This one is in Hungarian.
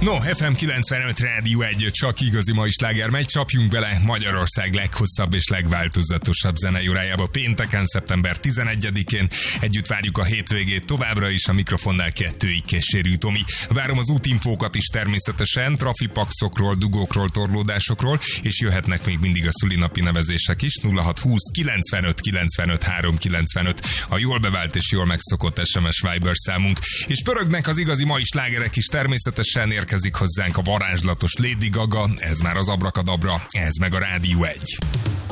No, FM 95 Rádió 1, csak igazi mai sláger megy, csapjunk bele Magyarország leghosszabb és legváltozatosabb zenei órájába pénteken, szeptember 11-én. Együtt várjuk a hétvégét továbbra is, a mikrofonnál 2-ig Keserű Tomi. Várom az útinfókat is természetesen, trafipaxokról, dugókról, torlódásokról, és jöhetnek még mindig a szülinapi nevezések is. 0620 95 95 395 a jól bevált és jól megszokott SMS Viber számunk. És pörögnek az igazi mai slágerek is, természetesen érkezik hozzánk a varázslatos Lady Gaga, ez már az Abrakadabra, ez meg a Rádió 1.